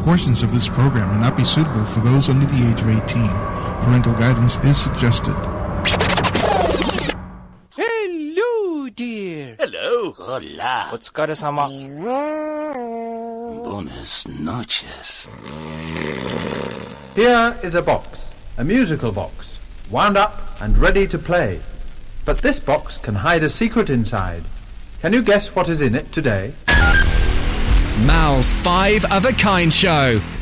portions of this program may not be suitable for those under the age of 18. Parental guidance is suggested. Hello, dear. Hello. Hola. お疲れ様。 Buenas noches. Here is a box, a musical box, wound up and ready to play. But this box can hide a secret inside. Can you guess what is in it today? Mal's Five of a Kind Show.